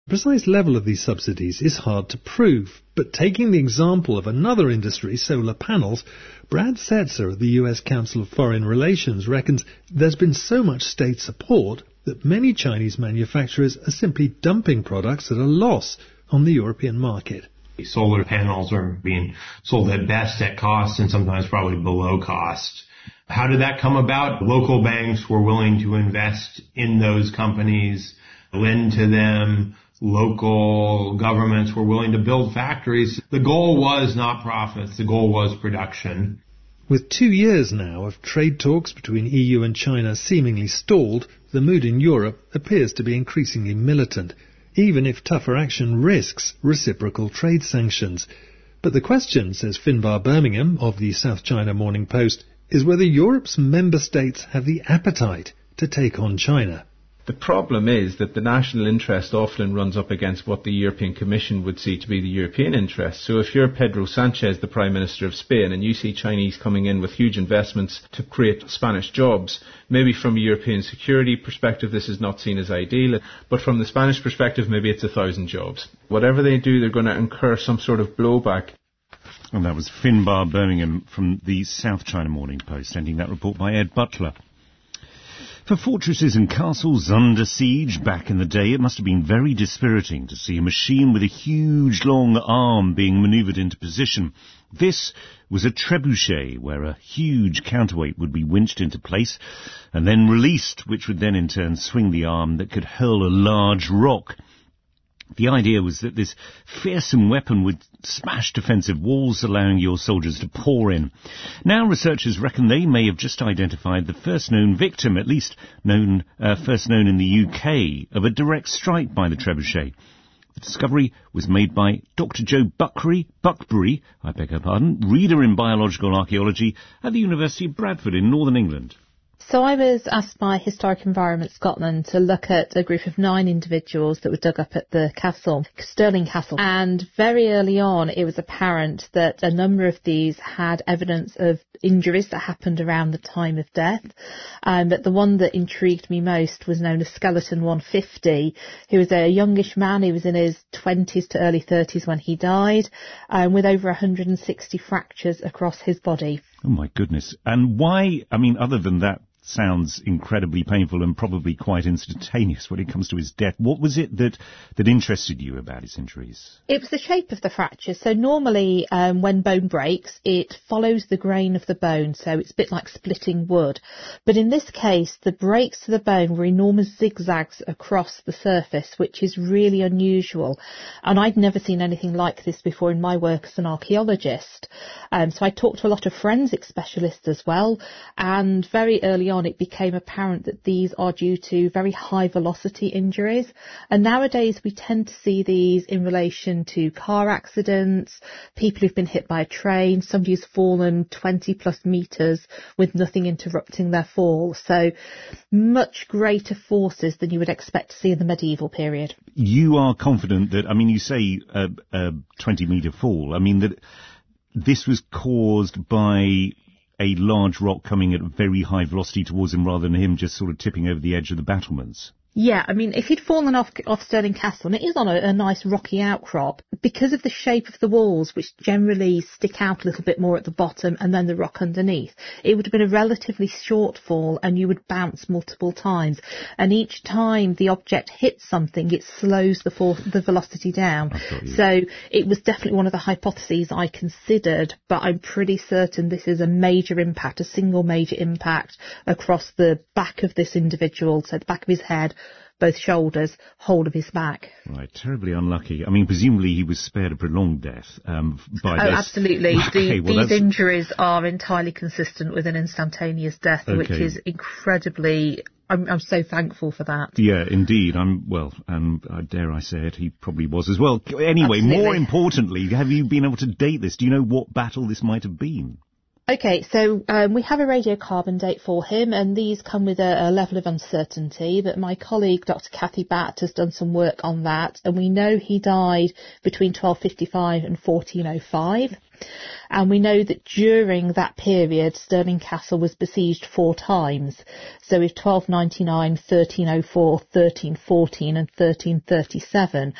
The precise level of these subsidies is hard to prove, but taking the example of another industry, solar panels, Brad Setzer of the US Council of Foreign Relations reckons there's been so much state support that many Chinese manufacturers are simply dumping products at a loss on the European market. Solar panels are being sold at best at cost and sometimes probably below cost. How did that come about? Local banks were willing to invest in those companies, lend to them. Local governments were willing to build factories. The goal was not profits. The goal was production. With 2 years now of trade talks between EU and China seemingly stalled, the mood in Europe appears to be increasingly militant, even if tougher action risks reciprocal trade sanctions. But the question, says Finbar Birmingham of the South China Morning Post, is whether Europe's member states have the appetite to take on China. The problem is that the national interest often runs up against what the European Commission would see to be the European interest. So if you're Pedro Sanchez, the Prime Minister of Spain, and you see Chinese coming in with huge investments to create Spanish jobs, maybe from a European security perspective this is not seen as ideal, but from the Spanish perspective maybe it's 1,000 jobs. Whatever they do, they're going to incur some sort of blowback. And that was Finbar Birmingham from the South China Morning Post, ending that report by Ed Butler. For fortresses and castles under siege back in the day, it must have been very dispiriting to see a machine with a huge long arm being manoeuvred into position. This was a trebuchet, where a huge counterweight would be winched into place and then released, which would then in turn swing the arm that could hurl a large rock. The idea was that this fearsome weapon would smash defensive walls, allowing your soldiers to pour in. Now researchers reckon they may have just identified the first known victim, at least first known in the UK, of a direct strike by the trebuchet. The discovery was made by Dr. Joe Buckbury, reader in biological archaeology at the University of Bradford in Northern England. So I was asked by Historic Environment Scotland to look at a group of 9 individuals that were dug up at the castle, Stirling Castle. And very early on, it was apparent that a number of these had evidence of injuries that happened around the time of death. But the one that intrigued me most was known as Skeleton 150, who was a youngish man. He was in his 20s to early 30s when he died, with over 160 fractures across his body. Oh, my goodness. And why, I mean, other than that, sounds incredibly painful and probably quite instantaneous when it comes to his death. What was it that interested you about his injuries? It was the shape of the fractures. So normally when bone breaks, it follows the grain of the bone, so it's a bit like splitting wood. But in this case, the breaks to the bone were enormous zigzags across the surface, which is really unusual. And I'd never seen anything like this before in my work as an archaeologist. So I talked to a lot of forensic specialists as well, and very early on it became apparent that these are due to very high velocity injuries. And nowadays we tend to see these in relation to car accidents, people who've been hit by a train, somebody who's fallen 20 plus metres with nothing interrupting their fall. So much greater forces than you would expect to see in the medieval period. You are confident that, I mean, you say a 20-metre fall. I mean, that this was caused by a large rock coming at a very high velocity towards him rather than him just sort of tipping over the edge of the battlements. Yeah, I mean, if he'd fallen off Stirling Castle, and it is on a nice rocky outcrop, because of the shape of the walls, which generally stick out a little bit more at the bottom and then the rock underneath, it would have been a relatively short fall and you would bounce multiple times. And each time the object hits something, it slows the velocity down. So it was definitely one of the hypotheses I considered, but I'm pretty certain this is a major impact, a single major impact across the back of this individual, so the back of his head, both shoulders, whole of his back. Right, terribly unlucky. I mean, presumably he was spared a prolonged death by this. Absolutely. Okay, these injuries are entirely consistent with an instantaneous death, which is incredibly... I'm so thankful for that. Yeah, indeed. Dare I say it, he probably was as well. Anyway, Absolutely. More importantly, have you been able to date this? Do you know what battle this might have been? Okay, so we have a radiocarbon date for him, and these come with a level of uncertainty, but my colleague Dr. Kathy Batt has done some work on that, and we know he died between 1255 and 1405. And we know that during that period, Stirling Castle was besieged 4 times. So in 1299, 1304, 1314 and 1337.